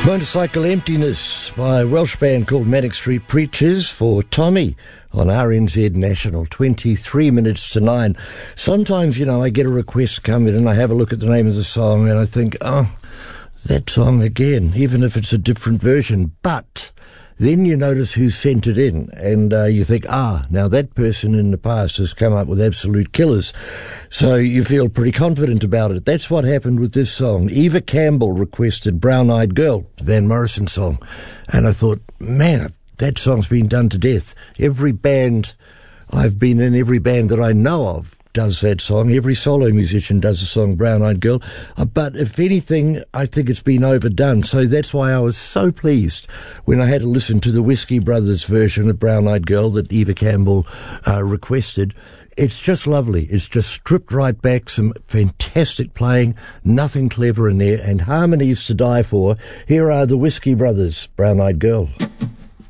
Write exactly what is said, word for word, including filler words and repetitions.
Motorcycle Emptiness by a Welsh band called Manic Street Preachers for Tommy on R N Z National, twenty-three minutes to nine. Sometimes, you know, I get a request come in and I have a look at the name of the song and I think, oh, that song again, even if it's a different version. But then you notice who sent it in, and uh, you think, ah, now that person in the past has come up with absolute killers. So you feel pretty confident about it. That's what happened with this song. Eva Campbell requested Brown Eyed Girl, Van Morrison song. And I thought, man, that song's been done to death. Every band I've been in, every band that I know of, does that song. Every solo musician does the song Brown Eyed Girl. Uh, but if anything, I think it's been overdone. So that's why I was so pleased when I had to listen to the Whiskey Brothers version of Brown Eyed Girl that Eva Campbell uh, requested. It's just lovely. It's just stripped right back, some fantastic playing, nothing clever in there, and harmonies to die for. Here are the Whiskey Brothers, Brown Eyed Girl.